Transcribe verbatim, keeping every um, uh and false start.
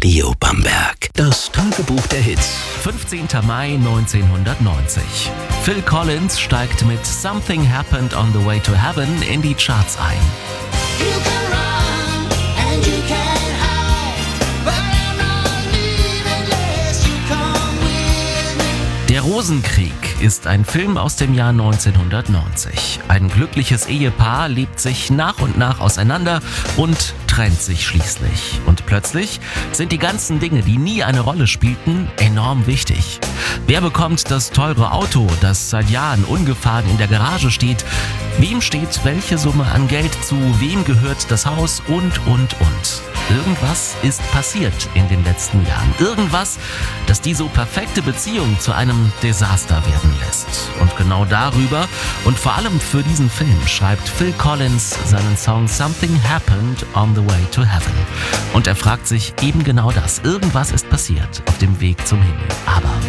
Radio Bamberg. Das Tagebuch der Hits. fünfzehnter Mai neunzehnhundertneunzig. Phil Collins steigt mit Something Happened on the Way to Heaven in die Charts ein. Der Rosenkrieg ist ein Film aus dem Jahr neunzehnhundertneunzig. Ein glückliches Ehepaar lebt sich nach und nach auseinander und trennt sich schließlich. Und plötzlich sind die ganzen Dinge, die nie eine Rolle spielten, enorm wichtig. Wer bekommt das teure Auto, das seit Jahren ungefahren in der Garage steht? Wem steht welche Summe an Geld zu? Wem gehört das Haus? Und, und, und. Irgendwas ist passiert in den letzten Jahren. Irgendwas, das die so perfekte Beziehung zu einem Desaster werden lässt. Und genau darüber und vor allem für diesen Film schreibt Phil Collins seinen Song Something Happened on the Way to Heaven. Und er fragt sich eben genau das. Irgendwas ist passiert auf dem Weg zum Himmel. Aber